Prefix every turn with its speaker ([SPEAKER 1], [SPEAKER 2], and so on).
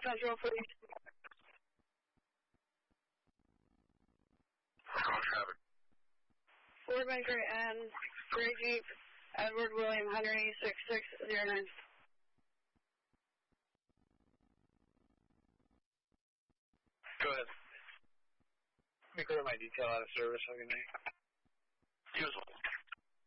[SPEAKER 1] Central Police.
[SPEAKER 2] Road traffic.
[SPEAKER 1] Ford Banker and Gray Jeep, Edward William Henry, 6609.
[SPEAKER 2] Go ahead.
[SPEAKER 3] Let me clear my detail out of service, okay, mate?
[SPEAKER 2] Usual.